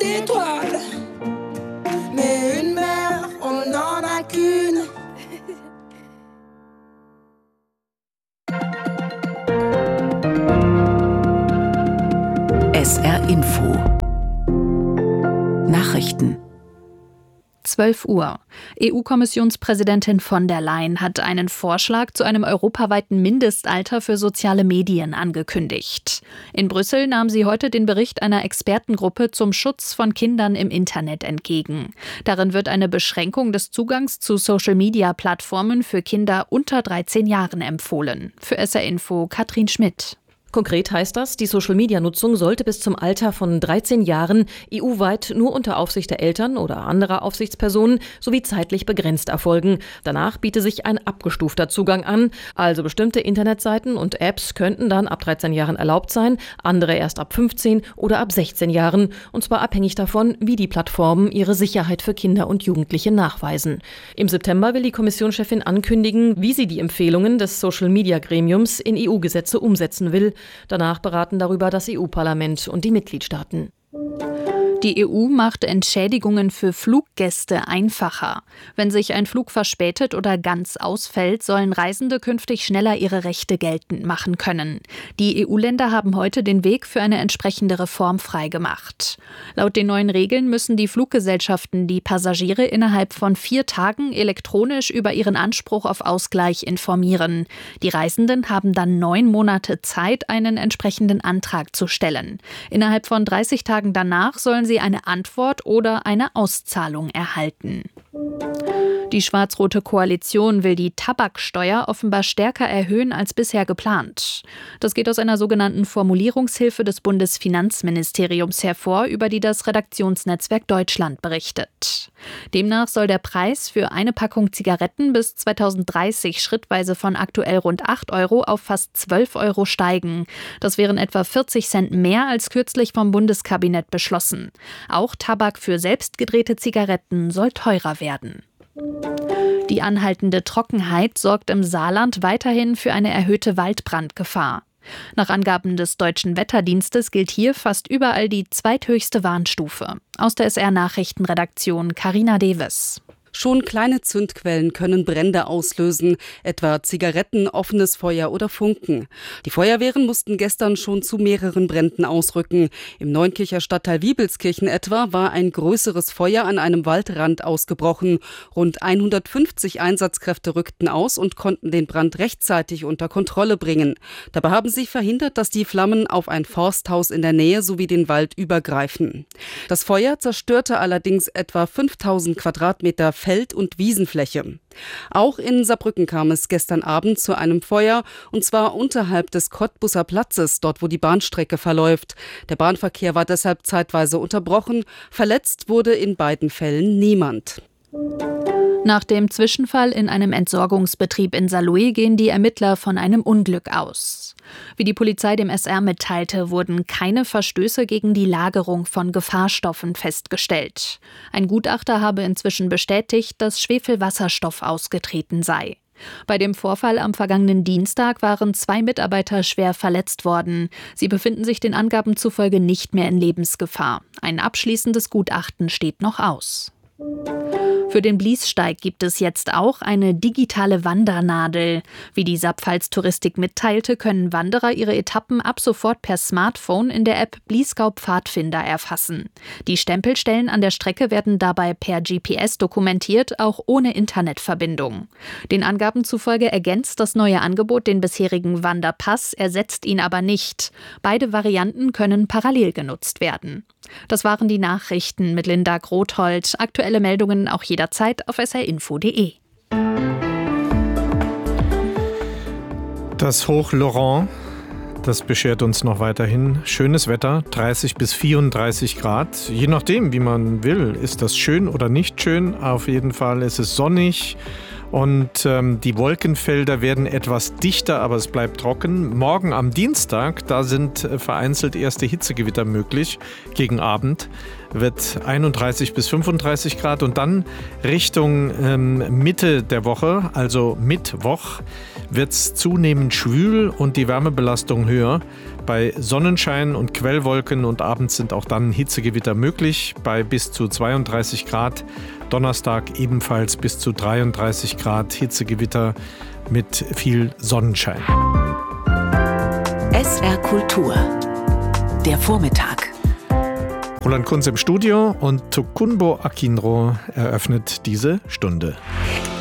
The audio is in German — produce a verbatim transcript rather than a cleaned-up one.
d'étoiles. Mais une mère, on n'en a qu'une. S R Info Nachrichten zwölf Uhr. E U-Kommissionspräsidentin von der Leyen hat einen Vorschlag zu einem europaweiten Mindestalter für soziale Medien angekündigt. In Brüssel nahm sie heute den Bericht einer Expertengruppe zum Schutz von Kindern im Internet entgegen. Darin wird eine Beschränkung des Zugangs zu Social-Media-Plattformen für Kinder unter dreizehn Jahren empfohlen. Für S R Info Katrin Schmidt. Konkret heißt das, die Social-Media-Nutzung sollte bis zum Alter von dreizehn Jahren E U-weit nur unter Aufsicht der Eltern oder anderer Aufsichtspersonen sowie zeitlich begrenzt erfolgen. Danach biete sich ein abgestufter Zugang an. Also bestimmte Internetseiten und Apps könnten dann ab dreizehn Jahren erlaubt sein, andere erst ab fünfzehn oder ab sechzehn Jahren. Und zwar abhängig davon, wie die Plattformen ihre Sicherheit für Kinder und Jugendliche nachweisen. Im September will die Kommissionschefin ankündigen, wie sie die Empfehlungen des Social-Media-Gremiums in E U-Gesetze umsetzen will. Danach beraten darüber das E U-Parlament und die Mitgliedstaaten. Die E U macht Entschädigungen für Fluggäste einfacher. Wenn sich ein Flug verspätet oder ganz ausfällt, sollen Reisende künftig schneller ihre Rechte geltend machen können. Die E U-Länder haben heute den Weg für eine entsprechende Reform freigemacht. Laut den neuen Regeln müssen die Fluggesellschaften die Passagiere innerhalb von vier Tagen elektronisch über ihren Anspruch auf Ausgleich informieren. Die Reisenden haben dann neun Monate Zeit, einen entsprechenden Antrag zu stellen. Innerhalb von dreißig Tagen danach sollen sie eine Antwort oder eine Auszahlung erhalten. Die schwarz-rote Koalition will die Tabaksteuer offenbar stärker erhöhen als bisher geplant. Das geht aus einer sogenannten Formulierungshilfe des Bundesfinanzministeriums hervor, über die das Redaktionsnetzwerk Deutschland berichtet. Demnach soll der Preis für eine Packung Zigaretten bis zweitausenddreißig schrittweise von aktuell rund acht Euro auf fast zwölf Euro steigen. Das wären etwa vierzig Cent mehr als kürzlich vom Bundeskabinett beschlossen. Auch Tabak für selbstgedrehte Zigaretten soll teurer werden. Die anhaltende Trockenheit sorgt im Saarland weiterhin für eine erhöhte Waldbrandgefahr. Nach Angaben des Deutschen Wetterdienstes gilt hier fast überall die zweithöchste Warnstufe. Aus der S R-Nachrichtenredaktion Carina Deves. Schon kleine Zündquellen können Brände auslösen, etwa Zigaretten, offenes Feuer oder Funken. Die Feuerwehren mussten gestern schon zu mehreren Bränden ausrücken. Im Neunkircher Stadtteil Wiebelskirchen etwa war ein größeres Feuer an einem Waldrand ausgebrochen. Rund hundertfünfzig Einsatzkräfte rückten aus und konnten den Brand rechtzeitig unter Kontrolle bringen. Dabei haben sie verhindert, dass die Flammen auf ein Forsthaus in der Nähe sowie den Wald übergreifen. Das Feuer zerstörte allerdings etwa fünftausend Quadratmeter Feld- und Wiesenfläche. Auch in Saarbrücken kam es gestern Abend zu einem Feuer, und zwar unterhalb des Cottbuser Platzes, dort wo die Bahnstrecke verläuft. Der Bahnverkehr war deshalb zeitweise unterbrochen. Verletzt wurde in beiden Fällen niemand. Nach dem Zwischenfall in einem Entsorgungsbetrieb in Saarlouis gehen die Ermittler von einem Unglück aus. Wie die Polizei dem S R mitteilte, wurden keine Verstöße gegen die Lagerung von Gefahrstoffen festgestellt. Ein Gutachter habe inzwischen bestätigt, dass Schwefelwasserstoff ausgetreten sei. Bei dem Vorfall am vergangenen Dienstag waren zwei Mitarbeiter schwer verletzt worden. Sie befinden sich den Angaben zufolge nicht mehr in Lebensgefahr. Ein abschließendes Gutachten steht noch aus. Für den Bliessteig gibt es jetzt auch eine digitale Wandernadel. Wie die Saarpfalz Touristik mitteilte, können Wanderer ihre Etappen ab sofort per Smartphone in der App Bliesgau Pfadfinder erfassen. Die Stempelstellen an der Strecke werden dabei per G P S dokumentiert, auch ohne Internetverbindung. Den Angaben zufolge ergänzt das neue Angebot den bisherigen Wanderpass, ersetzt ihn aber nicht. Beide Varianten können parallel genutzt werden. Das waren die Nachrichten mit Linda Grothold. Aktuelle Meldungen auch jederzeit auf s r info punkt d e. Das Hoch Laurent, das beschert uns noch weiterhin schönes Wetter, dreißig bis vierunddreißig Grad. Je nachdem, wie man will, ist das schön oder nicht schön. Auf jeden Fall ist es sonnig Und ähm, die Wolkenfelder werden etwas dichter, aber es bleibt trocken. Morgen am Dienstag, da sind äh, vereinzelt erste Hitzegewitter möglich. Gegen Abend wird einunddreißig bis fünfunddreißig Grad. Und dann Richtung ähm, Mitte der Woche, also Mittwoch, wird es zunehmend schwül und die Wärmebelastung höher. Bei Sonnenschein und Quellwolken und abends sind auch dann Hitzegewitter möglich bei bis zu zweiunddreißig Grad. Donnerstag ebenfalls bis zu dreiunddreißig Grad Hitzegewitter mit viel Sonnenschein. S R Kultur. Der Vormittag. Roland Kunz im Studio und Tokunbo Akinro eröffnet diese Stunde.